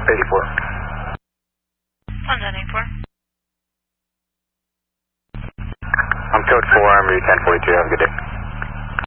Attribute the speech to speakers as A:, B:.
A: 84.
B: One's on 84.
A: I'm code 4, I'm 1042, have a good day.